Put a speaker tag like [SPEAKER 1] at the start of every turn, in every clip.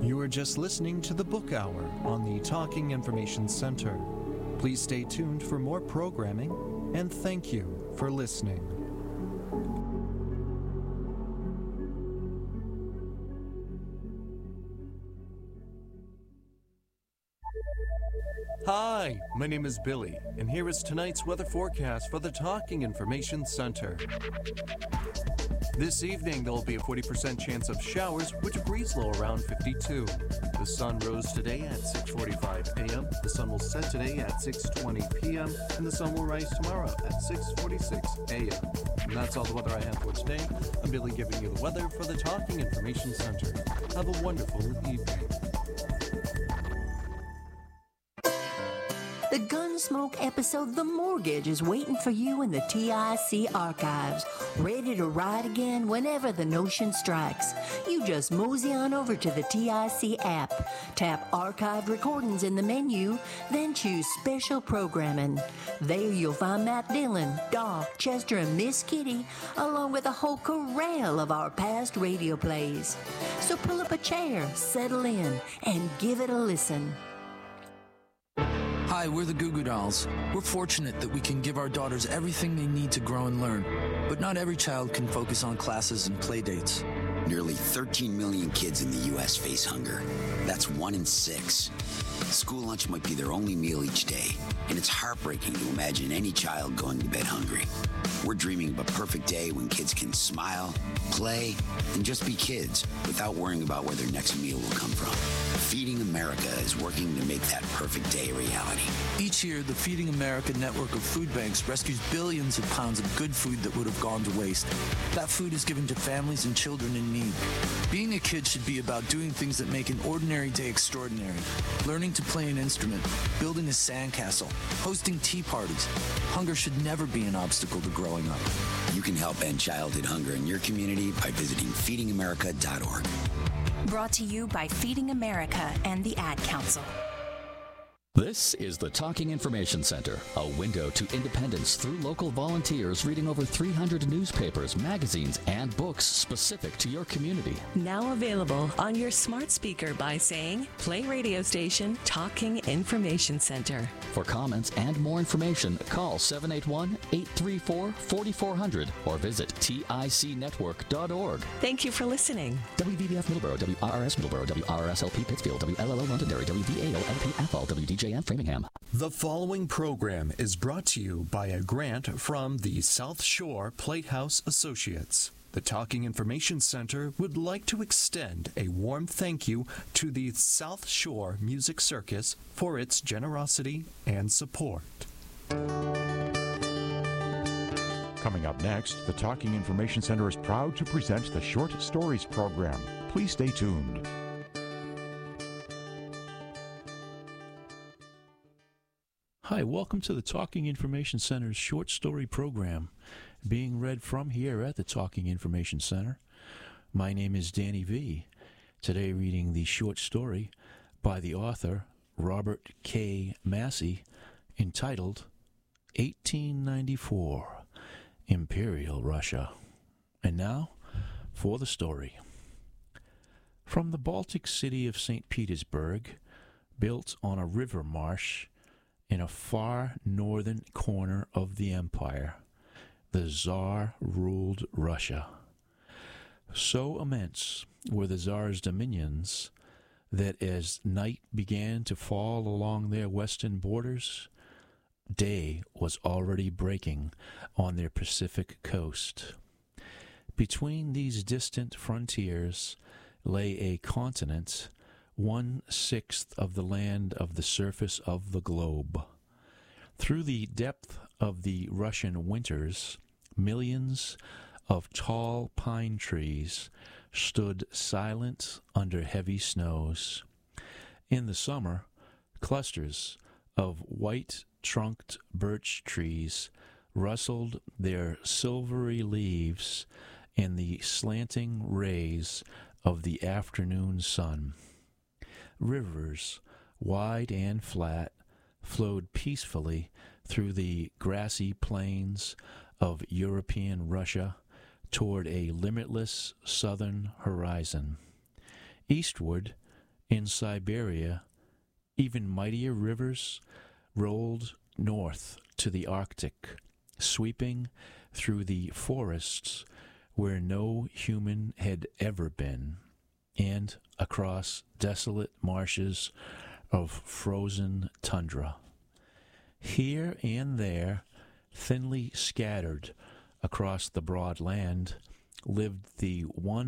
[SPEAKER 1] You are just listening to the Book Hour on the Talking Information Center. Please stay tuned for more programming, and thank you for listening. Hi, my name is Billy, and here is tonight's weather forecast for the Talking Information Center. This evening, there will be a 40% chance of showers, with a breeze low around 52. The sun rose today at 6:45 a.m., the sun will set today at 6:20 p.m., and the sun will rise tomorrow at 6:46 a.m. And that's all the weather I have for today. I'm Billy giving you the weather for the Talking Information Center. Have a wonderful evening.
[SPEAKER 2] The Gunsmoke episode The Mortgage is waiting for you in the TIC archives, ready to ride again whenever the notion strikes. You just mosey on over to the TIC app, tap Archived Recordings in the menu, then choose Special Programming. There you'll find Matt Dillon, Doc, Chester, and Miss Kitty, along with a whole corral of our past radio plays. So pull up a chair, settle in, and give it a listen.
[SPEAKER 3] Hi, we're the Goo Goo Dolls. We're fortunate that we can give our daughters everything they need to grow and learn. But not every child can focus on classes and play dates.
[SPEAKER 4] Nearly 13 million kids in the U.S. face hunger. That's 1 in 6. School lunch might be their only meal each day, and it's heartbreaking to imagine any child going to bed hungry. We're dreaming of a perfect day when kids can smile, play, and just be kids without worrying about where their next meal will come from. Feeding America is working to make that perfect day a reality.
[SPEAKER 3] Each year, the Feeding America network of food banks rescues billions of pounds of good food that would have gone to waste. That food is given to families and children in need. Being a kid should be about doing things that make an ordinary day extraordinary. Learning to play an instrument, building a sandcastle, hosting tea parties. Hunger should never be an obstacle to growing up.
[SPEAKER 4] You can help end childhood hunger in your community by visiting feedingamerica.org.
[SPEAKER 5] Brought to you by Feeding America and the Ad Council.
[SPEAKER 6] This is the Talking Information Center, a window to independence through local volunteers reading over 300 newspapers, magazines, and books specific to your community.
[SPEAKER 7] Now available on your smart speaker by saying, play radio station Talking Information Center.
[SPEAKER 6] For comments and more information, call 781-834-4400 or visit ticnetwork.org.
[SPEAKER 7] Thank you for listening.
[SPEAKER 6] WVBF Middleborough, WRRS Middleborough, WRSLP Pittsfield, WLLO Londonderry, WVAO LP Athol, WDJN Framingham.
[SPEAKER 1] The following program is brought to you by a grant from the South Shore Platehouse Associates. The Talking Information Center would like to extend a warm thank you to the South Shore Music Circus for its generosity and support.
[SPEAKER 8] Coming up next, the Talking Information Center is proud to present the Short Stories program. Please stay tuned.
[SPEAKER 9] Hi, welcome to the Talking Information Center's short story program, being read from here at the Talking Information Center. My name is Danny V. Today reading the short story by the author Robert K. Massey, entitled 1894, Imperial Russia. And now for the story. From the Baltic city of St. Petersburg, built on a river marsh, in a far northern corner of the empire, the Tsar ruled Russia. So immense were the Tsar's dominions that as night began to fall along their western borders, day was already breaking on their Pacific coast. Between these distant frontiers lay a continent 1/6 of the land of the surface of the globe. Through the depth of the Russian winters, millions of tall pine trees stood silent under heavy snows. In the summer, clusters of white-trunked birch trees rustled their silvery leaves in the slanting rays of the afternoon sun. Rivers, wide and flat, flowed peacefully through the grassy plains of European Russia toward a limitless southern horizon. Eastward, In Siberia, even mightier rivers rolled north to the Arctic, sweeping through the forests where no human had ever been, and across desolate marshes of frozen tundra. Here and there, thinly scattered across the broad land, lived the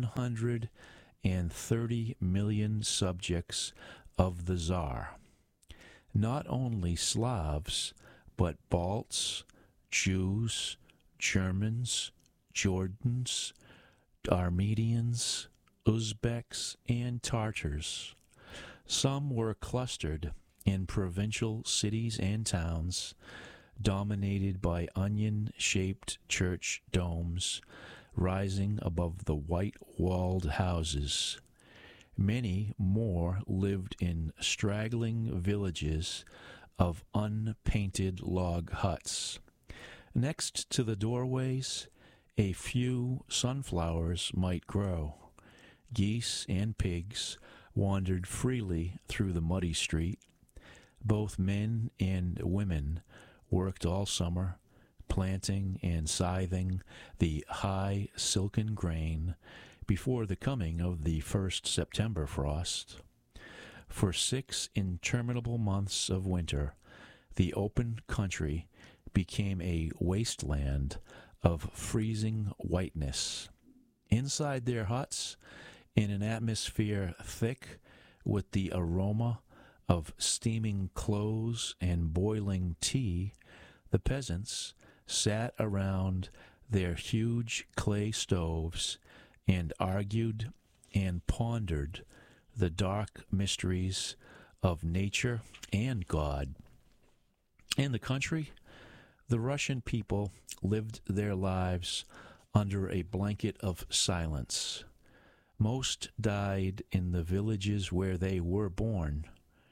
[SPEAKER 9] 130 million subjects of the Tsar. Not only Slavs, but Balts, Jews, Germans, Jordans, Armenians, Uzbeks, and Tartars. Some were clustered in provincial cities and towns, dominated by onion-shaped church domes rising above the white-walled houses. Many more lived in straggling villages of unpainted log huts. Next to the doorways, a few sunflowers might grow. Geese and pigs wandered freely through the muddy street. Both men and women worked all summer, planting and scything the high silken grain before the coming of the first September frost. For 6 interminable months of winter, the open country became a wasteland of freezing whiteness. Inside their huts, in an atmosphere thick with the aroma of steaming clothes and boiling tea, the peasants sat around their huge clay stoves and argued and pondered the dark mysteries of nature and God. In the country, the Russian people lived their lives under a blanket of silence. Most died in the villages where they were born.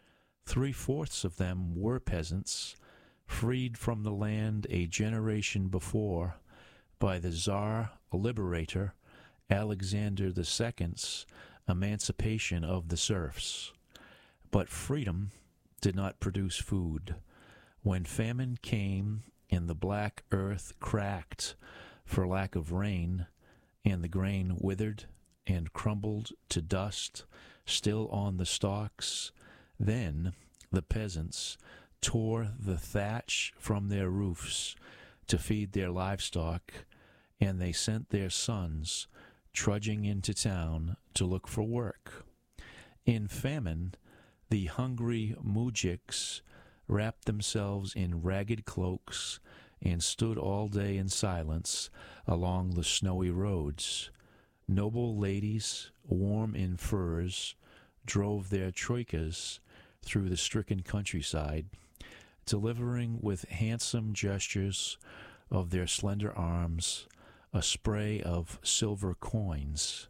[SPEAKER 9] 3/4 of them were peasants, freed from the land a generation before by the Tsar Liberator Alexander II's emancipation of the serfs. But freedom did not produce food. When famine came and the black earth cracked for lack of rain, and the grain withered and crumbled to dust still on the stalks, then the peasants tore the thatch from their roofs to feed their livestock, and they sent their sons trudging into town to look for work. In famine, the hungry moujiks wrapped themselves in ragged cloaks and stood all day in silence along the snowy roads. Noble ladies, warm in furs, drove their troikas through the stricken countryside, delivering with handsome gestures of their slender arms a spray of silver coins.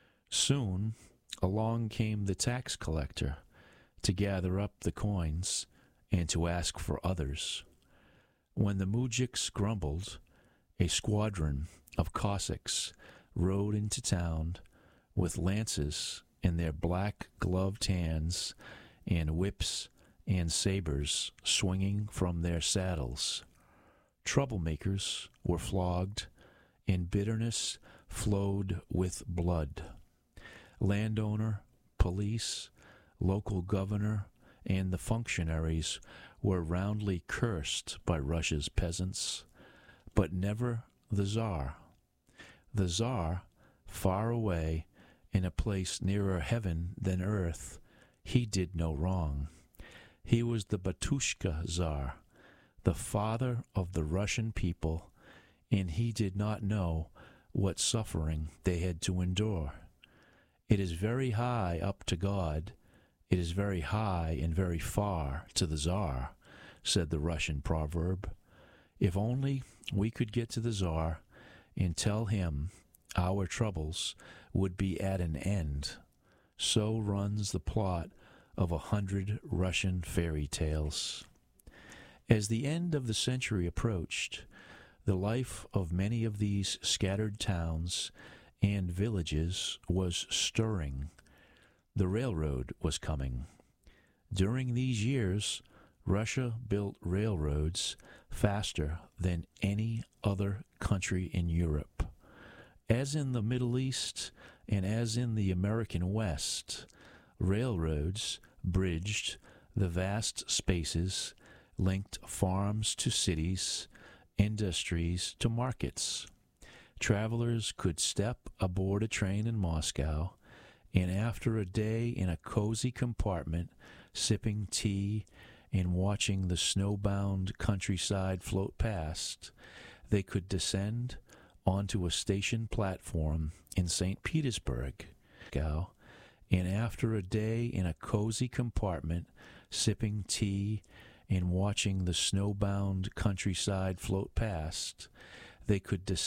[SPEAKER 9] Soon along came the tax collector to gather up the coins and to ask for others. When the moujiks grumbled, a squadron of Cossacks rode into town with lances in their black-gloved hands and whips and sabers swinging from their saddles. Troublemakers were flogged, and bitterness flowed with blood. Landowner, police, local governor, and the functionaries were roundly cursed by Russia's peasants, but never the Tsar. The Tsar, far away, in a place nearer heaven than earth, he did no wrong. He was the Batushka Tsar, the father of the Russian people, and he did not know what suffering they had to endure. It is very high up to God. It is very high and very far to the Tsar, said the Russian proverb. If only we could get to the Tsar and tell him our troubles would be at an end. So runs the plot of 100 Russian fairy tales. As the end of the century approached, the life of many of these scattered towns and villages was stirring. the railroad was coming. During these years, Russia built railroads faster than any other country in Europe. As in the Middle East and as in the American West, railroads bridged the vast spaces, linked farms to cities, industries to markets. Travelers could step aboard a train in Moscow, and after a day in a cozy compartment, sipping tea and watching the snowbound countryside float past, they could descend onto a station platform in St. Petersburg, and after a day in a cozy compartment, sipping tea and watching the snowbound countryside float past, they could descend